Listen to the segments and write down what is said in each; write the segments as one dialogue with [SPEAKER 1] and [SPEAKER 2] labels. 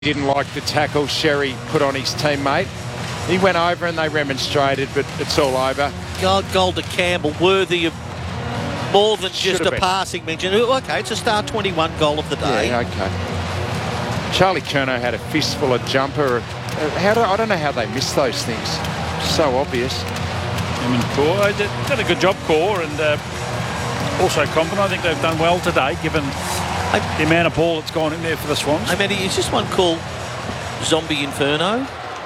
[SPEAKER 1] Didn't like the tackle Sherry put on his teammate. He went over and they remonstrated, but it's all over.
[SPEAKER 2] Goal to Campbell, worthy of more than just a passing mention. Okay, it's a star 21 goal of the day.
[SPEAKER 1] Yeah, okay. Charlie Curnow had a fistful of jumper. I don't know how they miss those things. So obvious.
[SPEAKER 3] Core did a good job, Core, and also confident. I think they've done well today, given the amount of ball that's gone in there for the Swans.
[SPEAKER 2] I mean, is this one called Zombie Inferno?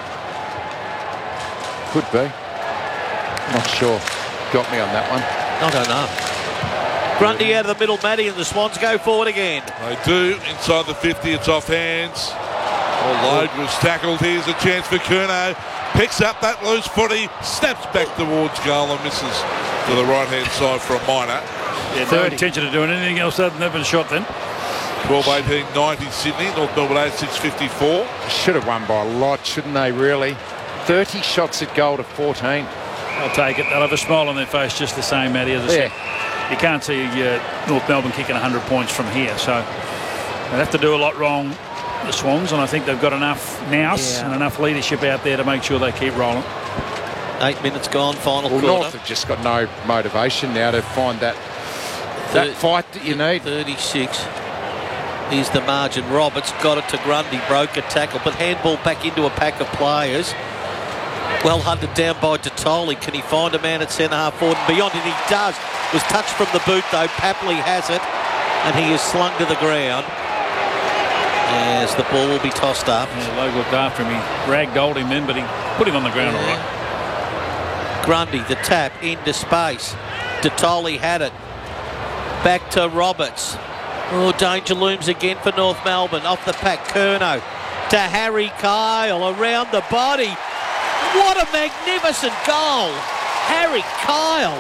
[SPEAKER 1] Could be. Not sure. Got me on that one.
[SPEAKER 2] I don't know. Grundy out of the middle, Matty, and the Swans go forward again.
[SPEAKER 4] They do. Inside the 50, it's off hands. Load was tackled. Here's a chance for Curnow. Picks up that loose footy, snaps back towards goal and misses to the right-hand side for a minor.
[SPEAKER 3] Yeah, no intention of doing anything else other than having a shot then.
[SPEAKER 4] 12-18, 90 Sydney, North Melbourne 8-6-54.
[SPEAKER 1] Should have won by a lot, shouldn't they, really? 30 shots at goal to 14.
[SPEAKER 3] I'll take it. They'll have a smile on their face just the same, Matty, as I said. You can't see North Melbourne kicking 100 points from here, so they'll have to do a lot wrong, the Swans, and I think they've got enough nous and enough leadership out there to make sure they keep rolling. 8
[SPEAKER 2] minutes gone, final
[SPEAKER 1] quarter.
[SPEAKER 2] North
[SPEAKER 1] have just got no motivation now to find that fight that you need.
[SPEAKER 2] 36 is the margin. Roberts got it to Grundy, broke a tackle, but handball back into a pack of players. Well hunted down by Tatoli. Can he find a man at centre half forward and beyond? And he does. Was touched from the boot though. Papley has it, and he is slung to the ground as the ball will be tossed up.
[SPEAKER 3] Yeah, Logue looked after him. He ragdolled him in, but he put him on the ground all right.
[SPEAKER 2] Grundy, the tap into space. Tatoli had it. Back to Roberts. Oh, danger looms again for North Melbourne. Off the pack, Curnow to Harry Kyle around the body. What a magnificent goal. Harry Kyle.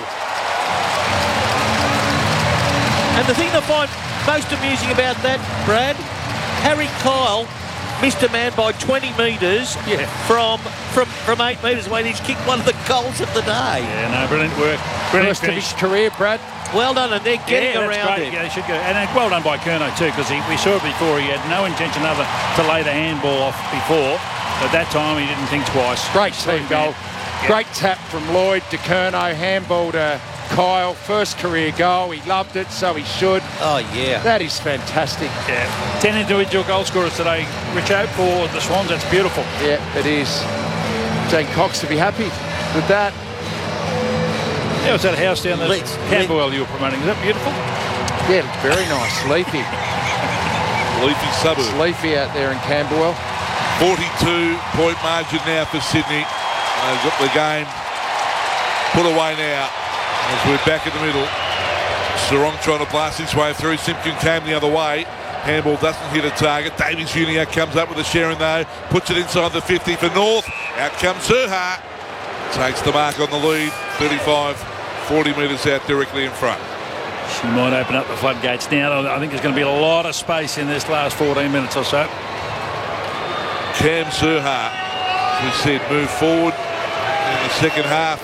[SPEAKER 2] And the thing I find most amusing about that, Brad, Harry Kyle missed a man by 20 metres from 8 metres away. He's kicked one of the goals of the day.
[SPEAKER 3] Yeah, no, brilliant work. Brilliant
[SPEAKER 1] First of his career, Brad.
[SPEAKER 2] Well done, and they're getting around him.
[SPEAKER 3] Yeah, they should go. And well done by Curnow too, because we saw it before. He had no intention other to lay the handball off before. At that time, he didn't think twice.
[SPEAKER 1] Great team goal. Yeah. Great tap from Lloyd to Curnow. Handball to Kyle. First career goal. He loved it, so he should.
[SPEAKER 2] Oh, yeah.
[SPEAKER 1] That is fantastic.
[SPEAKER 3] Yeah. 10 individual goal scorers today, Richo, for the Swans. That's beautiful.
[SPEAKER 1] Yeah, it is. Jane Cox to be happy with that.
[SPEAKER 3] Yeah, it's that house down there, Camberwell you were promoting. Is that beautiful?
[SPEAKER 1] Yeah, very nice. Leafy.
[SPEAKER 4] Leafy suburb.
[SPEAKER 1] It's leafy out there in Camberwell.
[SPEAKER 4] 42-point margin now for Sydney. They've got the game put away now as we're back in the middle. Sarong trying to blast his way through. Simpkin came the other way. Handball doesn't hit a target. Davies Jr. comes up with a sharing though. Puts it inside the 50 for North. Out comes Zurhaar. Takes the mark on the lead. 40 metres out directly in front.
[SPEAKER 3] She might open up the floodgates now. I think there's going to be a lot of space in this last 14 minutes or so.
[SPEAKER 4] Cam Zurhaar, as we said, move forward in the second half.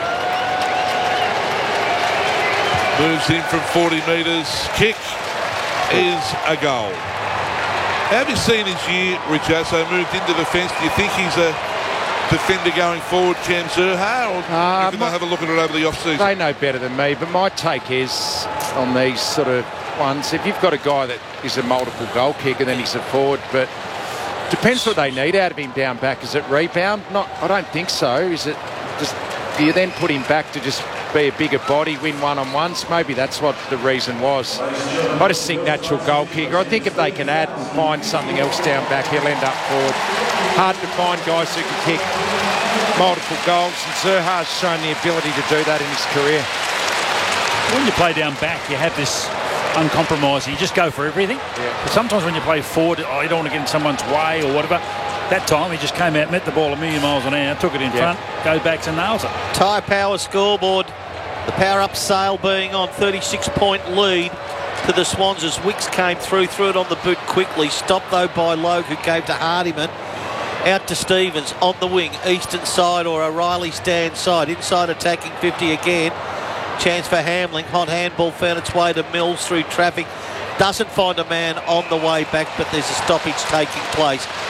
[SPEAKER 4] Moves in from 40 metres. Kick is a goal. How have you seen his year, Richard? So moved into the fence. Do you think he's a defender going forward, Cam Zurhaar, or you can have a look at it over the off-season?
[SPEAKER 1] They know better than me, but my take is on these sort of ones, if you've got a guy that is a multiple goal kicker, then he's a forward, but depends what they need out of him down back. Is it rebound? I don't think so. Is it just, do you then put him back to just be a bigger body, win one-on-ones? Maybe that's what the reason was. I just think natural goal kicker. I think if they can add and find something else down back, he'll end up forward. Hard to find guys who can kick multiple goals, and Zurhaar's shown the ability to do that in his career.
[SPEAKER 3] When you play down back, you have this uncompromising. You just go for everything. Yeah. But sometimes when you play forward, you don't want to get in someone's way or whatever. That time he just came out, met the ball a million miles an hour, took it in front, goes back to nails it.
[SPEAKER 2] Tyre Power scoreboard. The power-up sale being on 36-point lead to the Swans as Wicks came threw it on the boot quickly. Stopped though by Logue, who gave to Hardiman. Out to Stevens on the wing, eastern side or O'Reilly stand side. Inside attacking 50 again. Chance for Hamling. Hot handball found its way to Mills through traffic. Doesn't find a man on the way back, but there's a stoppage taking place.